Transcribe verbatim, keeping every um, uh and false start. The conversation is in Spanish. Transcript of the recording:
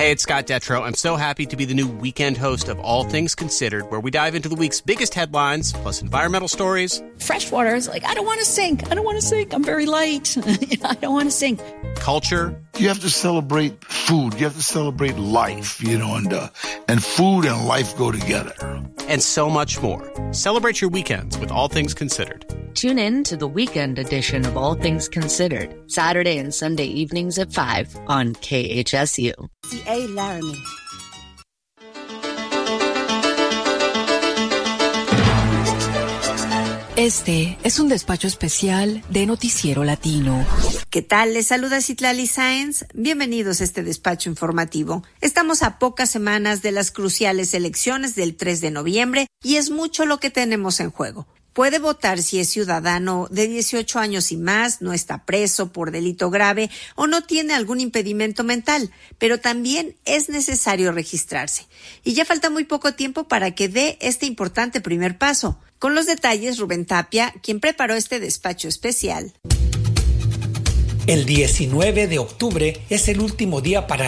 Hey, it's Scott Detrow. I'm so happy to be the new weekend host of All Things Considered, where we dive into the week's biggest headlines, plus environmental stories. Freshwater is like, I don't want to sink. I don't want to sink. I'm very light. I don't want to sink. Culture. You have to celebrate food. You have to celebrate life, you know, and uh, and food and life go together. And so much more. Celebrate your weekends with All Things Considered. Tune in to the weekend edition of All Things Considered, Saturday and Sunday evenings at five on K H S U. C A Laramie. Este es un despacho especial de Noticiero Latino. ¿Qué tal? Les saluda Citlali Sáenz. Bienvenidos a este despacho informativo. Estamos a pocas semanas de las cruciales elecciones del tres de noviembre y es mucho lo que tenemos en juego. Puede votar si es ciudadano de dieciocho años y más, no está preso por delito grave o no tiene algún impedimento mental, pero también es necesario registrarse. Y ya falta muy poco tiempo para que dé este importante primer paso. Con los detalles, Rubén Tapia, quien preparó este despacho especial. El diecinueve de octubre es el último día para